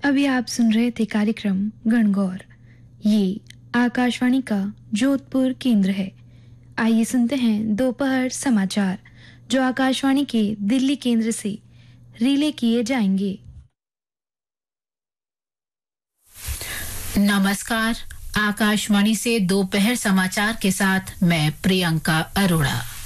अभी आप सुन रहे थे कार्यक्रम गणगौर। ये आकाशवाणी का जोधपुर केंद्र है। आइए सुनते हैं दोपहर समाचार जो आकाशवाणी के दिल्ली केंद्र से रिले किए जाएंगे। नमस्कार, आकाशवाणी से दोपहर समाचार के साथ मैं प्रियंका अरोड़ा।